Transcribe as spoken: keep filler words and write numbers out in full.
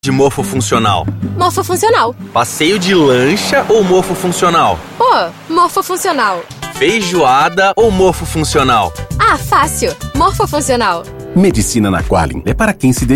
de morfofuncional? Morfofuncional. Passeio de lancha ou morfofuncional? Pô, morfofuncional. Feijoada ou morfofuncional? Ah, fácil. Morfofuncional. Medicina na Qualim é para quem se dedica